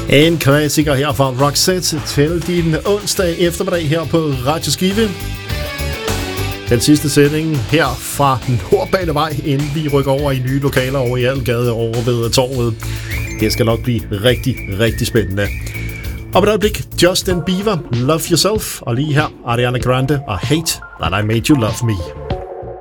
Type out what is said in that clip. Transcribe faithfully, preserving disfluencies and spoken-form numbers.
En klassiker her fra Roxette til din onsdag eftermiddag her på Radio Skive. Den sidste sending her fra Nordbanevej, inden vi rykker over i nye lokaler over i Algade over ved Torvet. Det skal nok blive rigtig, rigtig spændende. Og med et øjeblik, Justin Bieber, Love Yourself, og lige her Ariana Grande og Hate That I Made You Love Me.